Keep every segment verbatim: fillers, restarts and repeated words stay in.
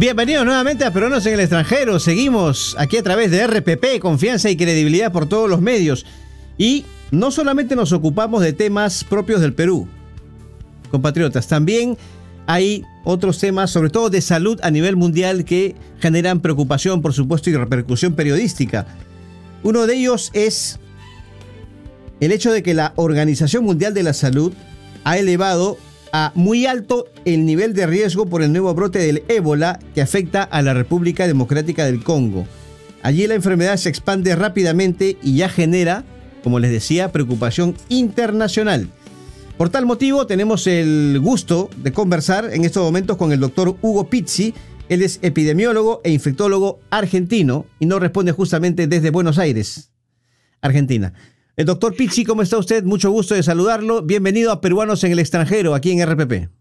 Bienvenidos nuevamente a Peruanos en el Extranjero. Seguimos aquí a través de R P P, confianza y credibilidad por todos los medios. Y no solamente nos ocupamos de temas propios del Perú, compatriotas, también hay otros temas, sobre todo de salud a nivel mundial, que generan preocupación, por supuesto, y repercusión periodística. Uno de ellos es el hecho de que la Organización Mundial de la Salud ha elevado a muy alto el nivel de riesgo por el nuevo brote del ébola que afecta a la República Democrática del Congo. Allí la enfermedad se expande rápidamente y ya genera, como les decía, preocupación internacional. Por tal motivo, tenemos el gusto de conversar en estos momentos con el doctor Hugo Pizzi. Él es epidemiólogo e infectólogo argentino y nos responde justamente desde Buenos Aires, Argentina. El doctor Pizzi, ¿cómo está usted? Mucho gusto de saludarlo. Bienvenido a Peruanos en el Extranjero, aquí en R P P.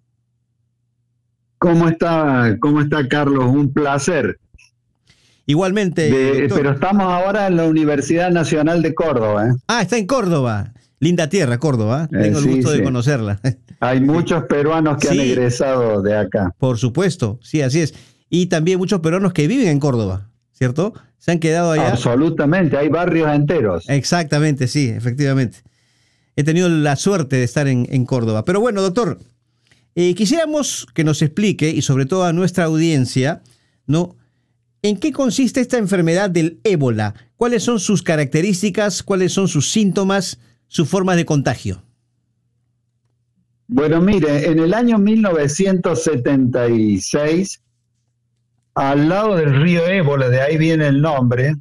¿Cómo está, cómo está Carlos? Un placer. Igualmente, de, pero estamos ahora en la Universidad Nacional de Córdoba. ¿eh? Ah, está en Córdoba. Linda tierra, Córdoba. Eh, Tengo el sí, gusto sí. de conocerla. Hay muchos peruanos que sí, han egresado de acá. Por supuesto, sí, así es. Y también muchos peruanos que viven en Córdoba, ¿cierto? Se han quedado allá. Absolutamente, hay barrios enteros. Exactamente, sí, efectivamente. He tenido la suerte de estar en, en Córdoba. Pero bueno, doctor, eh, quisiéramos que nos explique, y sobre todo a nuestra audiencia, ¿no? ¿En qué consiste esta enfermedad del ébola? ¿Cuáles son sus características? ¿Cuáles son sus síntomas? ¿Sus formas de contagio? Bueno, mire, en el año mil novecientos setenta y seis, al lado del río Ébola, de ahí viene el nombre,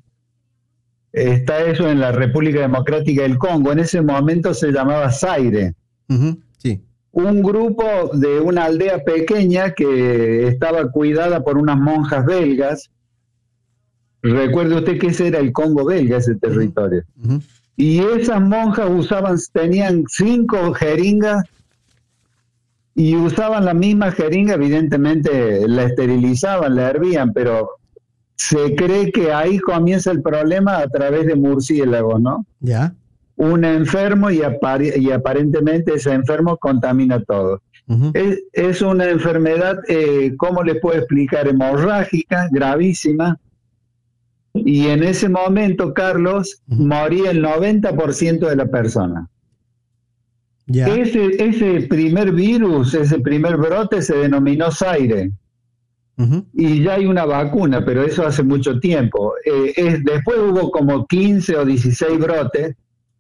está eso en la República Democrática del Congo. En ese momento se llamaba Zaire. Uh-huh, sí. Un grupo de una aldea pequeña que estaba cuidada por unas monjas belgas. Recuerde usted que ese era el Congo belga, ese territorio. Uh-huh. Y esas monjas usaban, tenían cinco jeringas y usaban la misma jeringa, evidentemente la esterilizaban, la hervían, pero se cree que ahí comienza el problema a través de murciélagos, ¿no? Ya. Un enfermo y, apar y aparentemente ese enfermo contamina todo. Uh-huh. es, es una enfermedad, eh, ¿cómo les puedo explicar? Hemorrágica, gravísima. Y en ese momento, Carlos, uh-huh, moría el noventa por ciento de la persona. Yeah. Ese, ese primer virus, ese primer brote se denominó Zaire. Uh-huh. Y ya hay una vacuna, pero eso hace mucho tiempo. Eh, es, después hubo como quince o dieciséis brotes.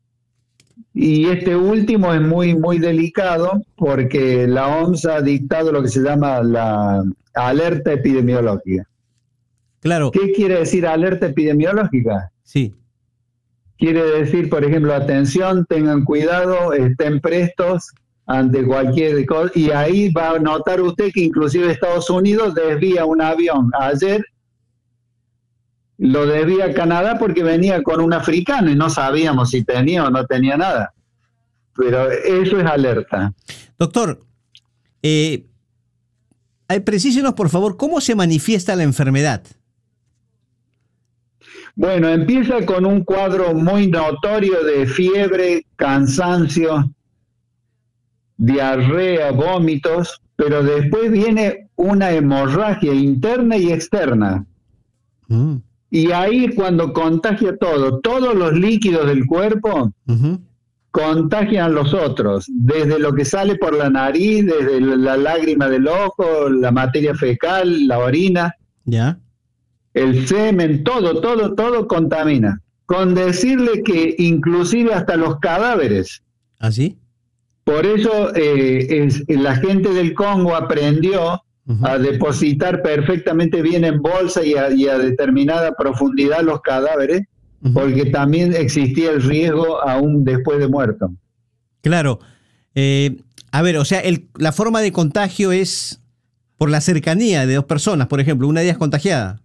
Y este último es muy, muy delicado porque la O M S ha dictado lo que se llama la alerta epidemiológica. Claro. ¿Qué quiere decir alerta epidemiológica? Sí. Quiere decir, por ejemplo, atención, tengan cuidado, estén prestos ante cualquier cosa. Y ahí va a notar usted que inclusive Estados Unidos desvía un avión. Ayer lo desvía a Canadá porque venía con un africano y no sabíamos si tenía o no tenía nada. Pero eso es alerta. Doctor, eh, precísenos por favor, ¿cómo se manifiesta la enfermedad? Bueno, empieza con un cuadro muy notorio de fiebre, cansancio, diarrea, vómitos, pero después viene una hemorragia interna y externa. Mm. Y ahí cuando contagia todo, todos los líquidos del cuerpo uh-huh. contagian a los otros, desde lo que sale por la nariz, desde la lágrima del ojo, la materia fecal, la orina. Ya. El semen, todo, todo, todo contamina. Con decirle que inclusive hasta los cadáveres. ¿Ah, sí? Por eso eh, es, la gente del Congo aprendió uh-huh. a depositar perfectamente bien en bolsa y a, y a determinada profundidad los cadáveres, uh-huh. porque también existía el riesgo aún después de muerto. Claro. Eh, a ver, o sea, el, la forma de contagio es por la cercanía de dos personas, por ejemplo, una de ellas contagiada.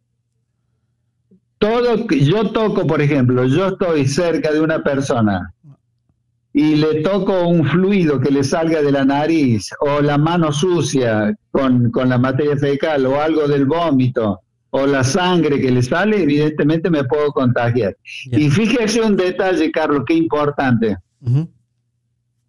Todo, yo toco, por ejemplo, yo estoy cerca de una persona y le toco un fluido que le salga de la nariz o la mano sucia con, con la materia fecal o algo del vómito o la sangre que le sale, evidentemente me puedo contagiar. Yeah. Y fíjese un detalle, Carlos, qué importante. Uh-huh.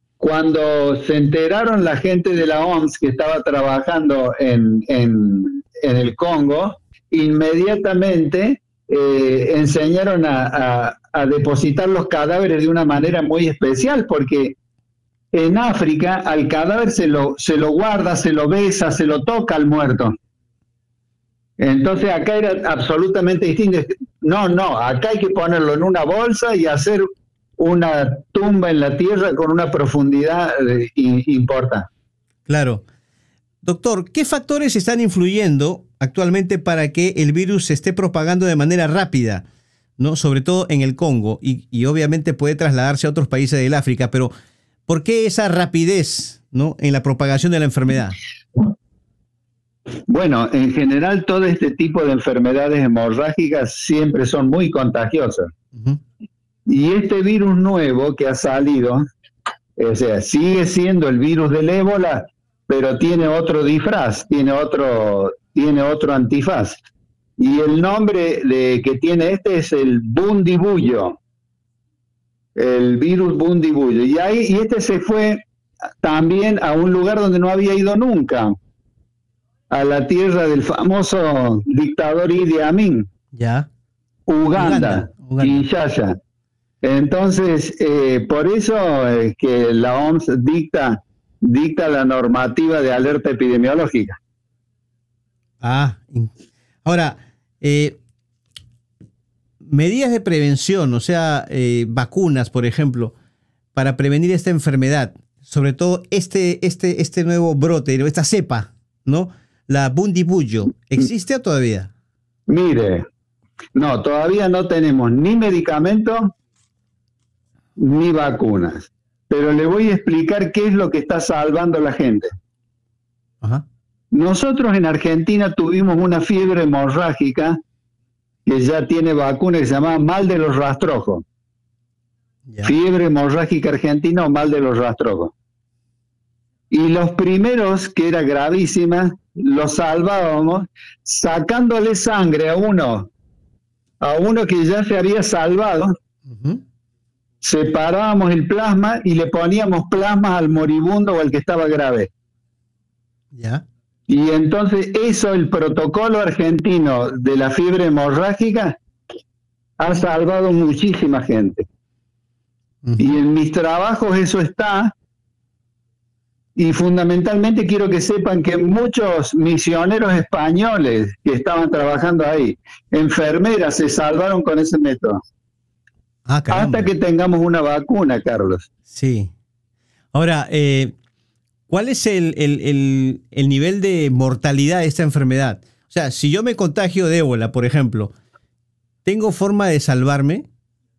Cuando se enteraron la gente de la O M S que estaba trabajando en, en, en el Congo, inmediatamente eh, enseñaron a, a, a depositar los cadáveres de una manera muy especial, porque en África al cadáver se lo, se lo guarda, se lo besa, se lo toca al muerto. Entonces acá era absolutamente distinto. No, no, acá hay que ponerlo en una bolsa y hacer una tumba en la tierra con una profundidad eh, importante. Claro. Doctor, ¿qué factores están influyendo actualmente para que el virus se esté propagando de manera rápida, ¿no? Sobre todo en el Congo, y, y obviamente puede trasladarse a otros países del África, pero ¿por qué esa rapidez, ¿no?, en la propagación de la enfermedad? Bueno, en general todo este tipo de enfermedades hemorrágicas siempre son muy contagiosas. Uh-huh. Y este virus nuevo que ha salido, o sea, sigue siendo el virus del ébola, pero tiene otro disfraz, tiene otro, tiene otro antifaz. Y el nombre de, que tiene este es el bundibullo, el virus bundibullo. Y, ahí, y este se fue también a un lugar donde no había ido nunca, a la tierra del famoso dictador Idi Amin, ya, Uganda, Uganda, Kinshasa. Entonces, eh, por eso es que la O M S dicta, dicta la normativa de alerta epidemiológica. Ah, ahora, eh, medidas de prevención, o sea, eh, vacunas, por ejemplo, para prevenir esta enfermedad, sobre todo este, este, este nuevo brote, esta cepa, ¿no? La bundibullo, ¿existe todavía? Mire, no, todavía no tenemos ni medicamentos ni vacunas, pero le voy a explicar qué es lo que está salvando a la gente. Ajá. Nosotros en Argentina tuvimos una fiebre hemorrágica que ya tiene vacuna, que se llama mal de los rastrojos. Ya. Fiebre hemorrágica argentina o mal de los rastrojos. Y los primeros, que era gravísima, los salvábamos sacándole sangre a uno, a uno que ya se había salvado. Uh-huh. Separábamos el plasma y le poníamos plasma al moribundo o al que estaba grave. Ya. Y entonces eso, el protocolo argentino de la fiebre hemorrágica, ha salvado muchísima gente. Uh-huh. Y en mis trabajos eso está. Y fundamentalmente quiero que sepan que muchos misioneros españoles que estaban trabajando ahí, enfermeras, se salvaron con ese método. Ah, caramba. Hasta que tengamos una vacuna, Carlos. Sí. Ahora, eh, ¿cuál es el, el, el, el nivel de mortalidad de esta enfermedad? O sea, si yo me contagio de ébola, por ejemplo, ¿tengo forma de salvarme?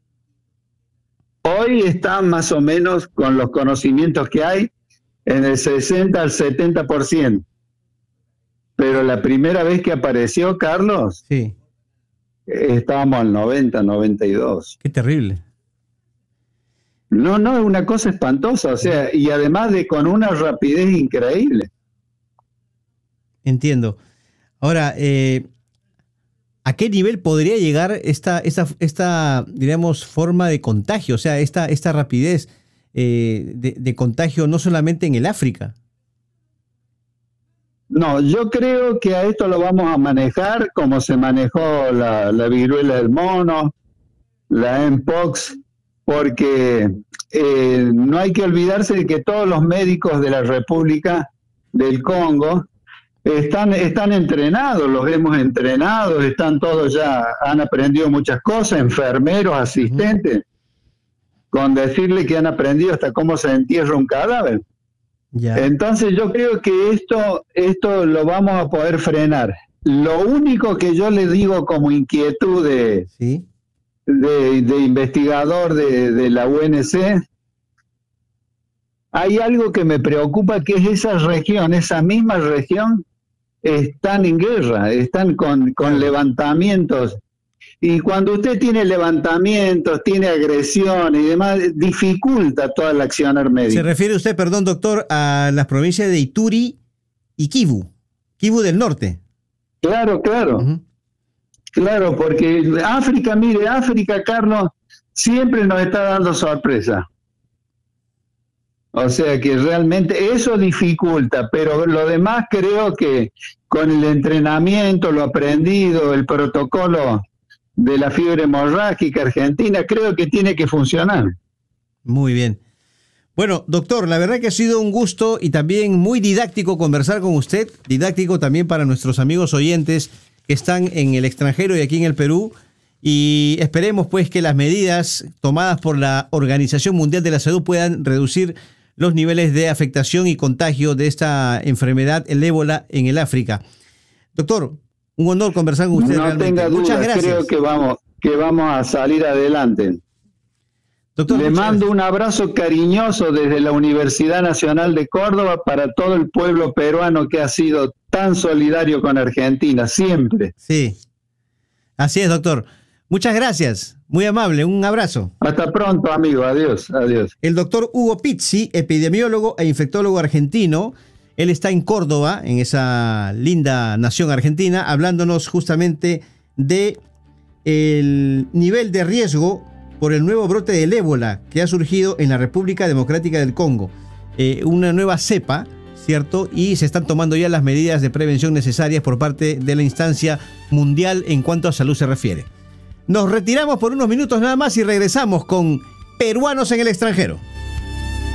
Hoy está más o menos, con los conocimientos que hay, en el sesenta al setenta por ciento. Pero la primera vez que apareció, Carlos, sí, estábamos al noventa, noventa y dos. Qué terrible. No, no, es una cosa espantosa, o sea, y además de con una rapidez increíble. Entiendo. Ahora, eh, ¿a qué nivel podría llegar esta, esta, esta, diríamos, forma de contagio? O sea, esta, esta rapidez eh, de, de contagio no solamente en el África. No, yo creo que a esto lo vamos a manejar como se manejó la, la viruela del mono, la M-Pox, porque eh, no hay que olvidarse de que todos los médicos de la República del Congo están, están entrenados, los hemos entrenado, están todos ya, han aprendido muchas cosas, enfermeros, asistentes, uh-huh. con decirle que han aprendido hasta cómo se entierra un cadáver. Ya. Entonces yo creo que esto, esto lo vamos a poder frenar. Lo único que yo le digo como inquietud de, ¿sí? de, de investigador de, de la U N C, hay algo que me preocupa, que es esa región, esa misma región, están en guerra, están con, con levantamientos. Y cuando usted tiene levantamientos, tiene agresiones y demás, dificulta toda la acción médica. Se refiere usted, perdón, doctor, a las provincias de Ituri y Kivu, Kivu del norte. Claro, claro. Uh-huh. Claro, porque África, mire, África, Carlos, siempre nos está dando sorpresa. O sea que realmente eso dificulta, pero lo demás creo que con el entrenamiento, lo aprendido, el protocolo de la fiebre hemorrágica argentina, creo que tiene que funcionar. Muy bien. Bueno, doctor, la verdad que ha sido un gusto y también muy didáctico conversar con usted, didáctico también para nuestros amigos oyentes que están en el extranjero y aquí en el Perú, y esperemos pues que las medidas tomadas por la Organización Mundial de la Salud puedan reducir los niveles de afectación y contagio de esta enfermedad, el ébola, en el África. Doctor, un honor conversar con usted. No realmente. tenga duda, muchas gracias. Creo que vamos, que vamos a salir adelante. Doctor, le mando gracias. Un abrazo cariñoso desde la Universidad Nacional de Córdoba para todo el pueblo peruano que ha sido tan solidario con Argentina, siempre. Sí, así es, doctor. Muchas gracias, muy amable, un abrazo. Hasta pronto, amigo, adiós, adiós. El doctor Hugo Pizzi, epidemiólogo e infectólogo argentino, él está en Córdoba, en esa linda nación argentina, hablándonos justamente de el nivel de riesgo por el nuevo brote del ébola que ha surgido en la República Democrática del Congo. Eh, una nueva cepa, ¿cierto? Y se están tomando ya las medidas de prevención necesarias por parte de la instancia mundial en cuanto a salud se refiere. Nos retiramos por unos minutos nada más y regresamos con Peruanos en el extranjero.